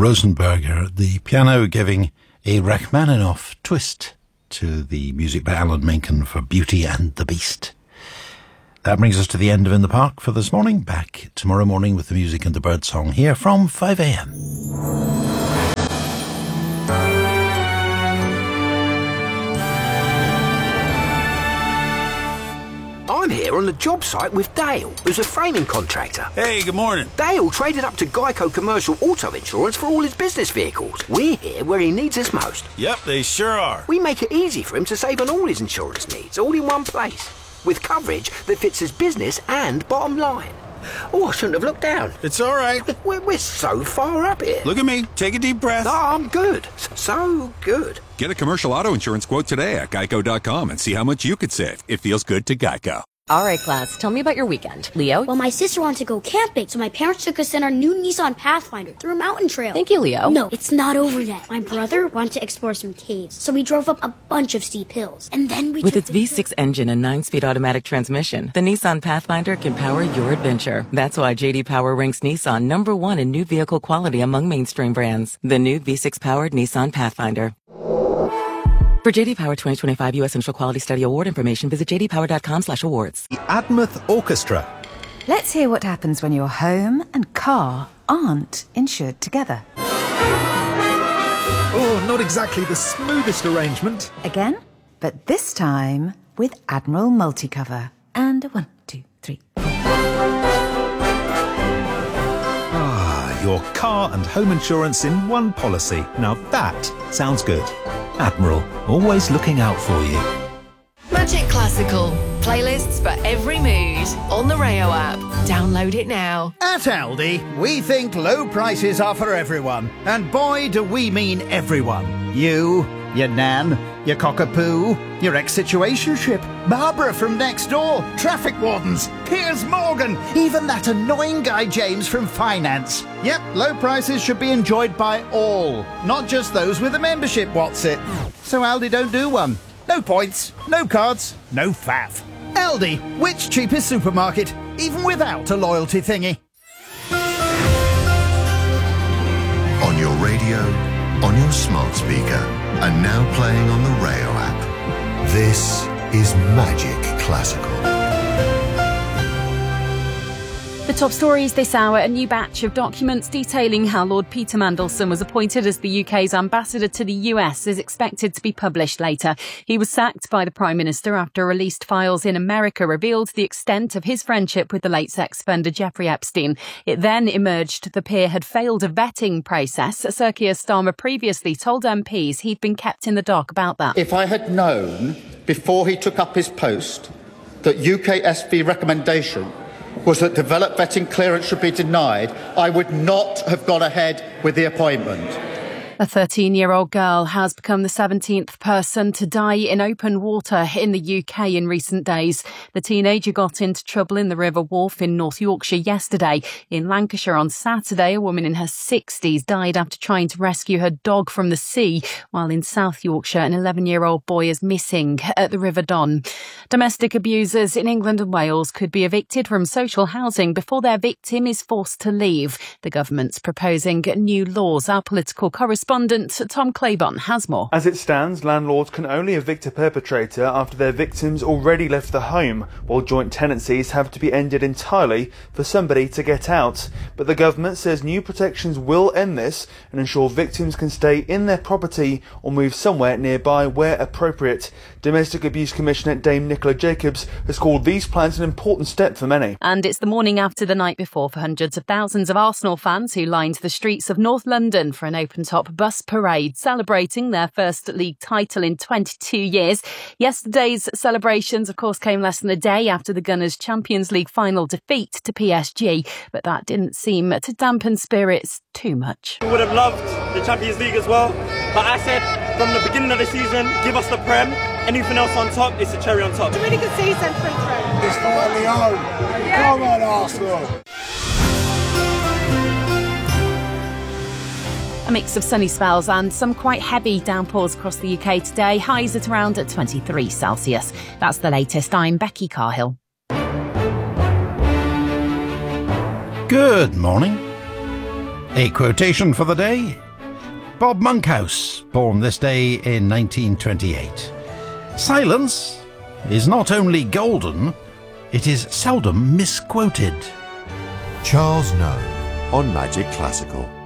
Rosenberger at the piano, giving a Rachmaninoff twist to the music by Alan Menken for Beauty and the Beast. That brings us to the end of In the Park for this morning. Back tomorrow morning with the music and the bird song here from 5 a.m. I'm here on the job site with Dale, who's a framing contractor. Hey, good morning. Dale traded up to Geico Commercial Auto Insurance for all his business vehicles. We're here where he needs us most. Yep, they sure are. We make it easy for him to save on all his insurance needs, all in one place, with coverage that fits his business and bottom line. Oh, I shouldn't have looked down. It's all right. We're so far up here. Look at me. Take a deep breath. No, I'm good. So good. Get a commercial auto insurance quote today at geico.com and see how much you could save. It feels good to Geico. All right, class, tell me about your weekend. Leo? Well, my sister wanted to go camping, so my parents took us in our new Nissan Pathfinder through a mountain trail. Thank you, Leo. No, it's not over yet. My brother wanted to explore some caves, so we drove up a bunch of steep hills. And then we With its V6 engine and 9-speed automatic transmission, the Nissan Pathfinder can power your adventure. That's why J.D. Power ranks Nissan #1 in new vehicle quality among mainstream brands. The new V6-powered Nissan Pathfinder. For J.D. Power 2025 U.S. Central Quality Study Award information, visit jdpower.com/awards. The Admouth Orchestra. Let's hear what happens when your home and car aren't insured together. Oh, not exactly the smoothest arrangement. Again, but this time with Admiral Multicover. And 1, 2, 3, 4. Your car and home insurance in one policy. Now that sounds good. Admiral, always looking out for you. Magic Classical. Playlists for every mood. On the Rayo app. Download it now. At Aldi, we think low prices are for everyone. And boy, do we mean everyone. You, your nan, your cockapoo, your ex-situationship, Barbara from next door, traffic wardens, Piers Morgan, even that annoying guy James from finance. Yep, low prices should be enjoyed by all, not just those with a membership, what's it? So Aldi don't do one. No points, no cards, no faff. Aldi, which cheapest supermarket, even without a loyalty thingy. On your radio, on your smart speaker, and now playing on the Rayo app. This is Magic Classical. The top stories this hour, a new batch of documents detailing how Lord Peter Mandelson was appointed as the UK's ambassador to the US is expected to be published later. He was sacked by the Prime Minister after released files in America revealed the extent of his friendship with the late sex offender Jeffrey Epstein. It then emerged the peer had failed a vetting process. Sir Keir Starmer previously told MPs he'd been kept in the dark about that. If I had known before he took up his post that UKSB recommendation was that developed vetting clearance should be denied, I would not have gone ahead with the appointment. A 13-year-old girl has become the 17th person to die in open water in the UK in recent days. The teenager got into trouble in the River Wharfe in North Yorkshire yesterday. In Lancashire on Saturday, a woman in her 60s died after trying to rescue her dog from the sea, while in South Yorkshire, an 11-year-old boy is missing at the River Don. Domestic abusers in England and Wales could be evicted from social housing before their victim is forced to leave. The government's proposing new laws. Our political correspondent Tom Claiborne has more. As it stands, landlords can only evict a perpetrator after their victims already left the home, while joint tenancies have to be ended entirely for somebody to get out. But the government says new protections will end this and ensure victims can stay in their property or move somewhere nearby where appropriate. Domestic Abuse Commissioner Dame Nicola Jacobs has called these plans an important step for many. And it's the morning after the night before for hundreds of thousands of Arsenal fans who lined the streets of North London for an open-top bus parade celebrating their first league title in 22 years. Yesterday's celebrations, of course, came less than a day after the Gunners' Champions League final defeat to PSG, but that didn't seem to dampen spirits too much. We would have loved the Champions League as well, but I said from the beginning of the season, give us the Prem. Anything else on top is a cherry on top. It's a really good season for the Prem. It's finally home. Yeah. Come on, Arsenal. A mix of sunny spells and some quite heavy downpours across the UK today. Highs at around 23 Celsius. That's the latest. I'm Becky Carhill. Good morning. A quotation for the day. Bob Monkhouse, born this day in 1928. Silence is not only golden, it is seldom misquoted. Charles Noe on Magic Classical.